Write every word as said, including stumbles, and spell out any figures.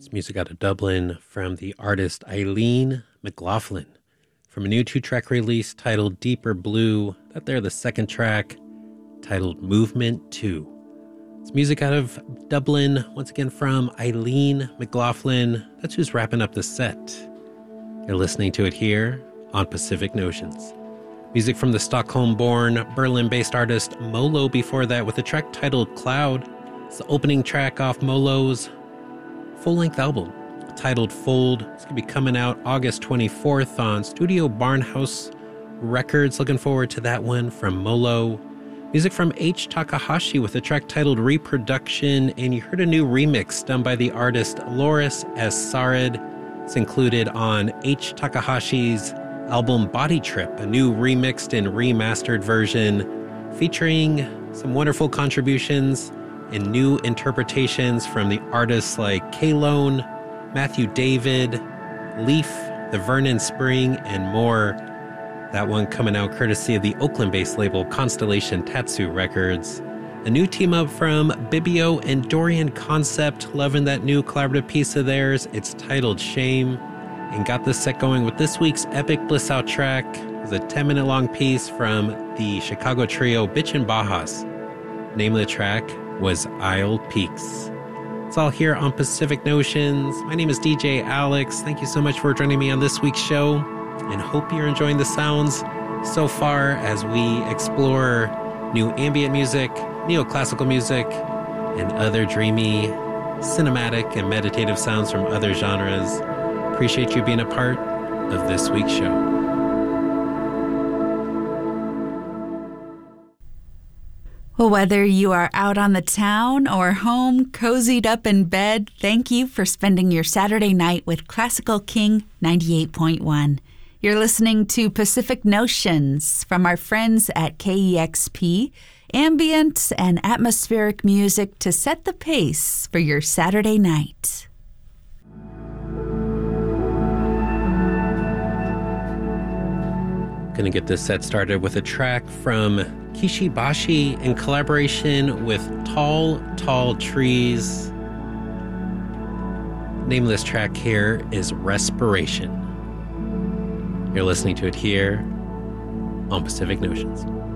Music out of Dublin from the artist Eileen McLaughlin from a new two-track release titled Deeper Blue. That there, the second track titled Movement two. It's music out of Dublin, once again from Eileen McLaughlin. That's who's wrapping up the set. You're listening to it here on Pacific Notions. Music from the Stockholm-born, Berlin-based artist Molo before that with a track titled Cloud. It's the opening track off Molo's full-length album titled Fold. It's going to be coming out August twenty-fourth on Studio Barnhouse Records. Looking forward to that one from Molo. Music from H. Takahashi with a track titled Reproduction, and you heard a new remix done by the artist Loris S. Sarid. It's included on H. Takahashi's album Body Trip, a new remixed and remastered version featuring some wonderful contributions and new interpretations from the artists like K-Lone, Matthew David, Leaf, The Vernon Spring, and more. That one coming out courtesy of the Oakland-based label Constellation Tatsu Records. A new team-up from Bibio and Dorian Concept. Loving that new collaborative piece of theirs. It's titled Shame. And got this set going with this week's Epic Bliss Out track. It was a ten-minute long piece from the Chicago trio Bitchin' Bajas. Name of the track was Isle Peaks. It's all here on Pacific Notions. My name is D J Alex. Thank you so much for joining me on this week's show, and hope you're enjoying the sounds so far as we explore new ambient music, neoclassical music, and other dreamy, cinematic, and meditative sounds from other genres. Appreciate you being a part of this week's show. Well, whether you are out on the town or home, cozied up in bed, thank you for spending your Saturday night with Classical King ninety-eight point one. You're listening to Pacific Notions from our friends at K E X P, ambient and atmospheric music to set the pace for your Saturday night. Gonna get this set started with a track from Kishibashi in collaboration with Tall, Tall Trees. Name of this track here is Respiration. You're listening to it here on Pacific Notions.